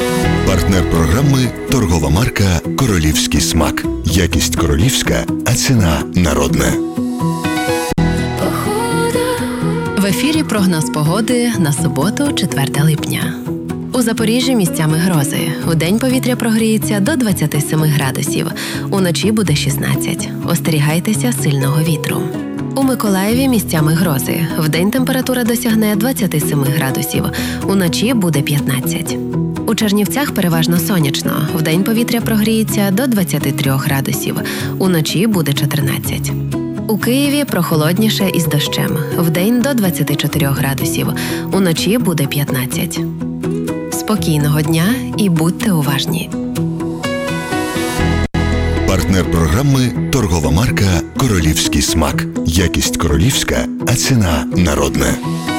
Партнер програми – торгова марка «Королівський смак». Якість королівська, а ціна народна. В ефірі прогноз погоди на суботу, 4 липня. У Запоріжжі місцями грози. Вдень повітря прогріється до 27 градусів. Уночі буде 16. Остерігайтеся сильного вітру. У Миколаєві місцями грози. Вдень температура досягне 27 градусів. Уночі буде 15. У Чернівцях переважно сонячно. Вдень повітря прогріється до 23 градусів. Уночі буде 14. У Києві прохолодніше із дощем. Вдень до 24 градусів. Уночі буде 15. Спокійного дня і будьте уважні. Партнер програми – торгова марка «Королівський смак». Якість королівська, а ціна народна.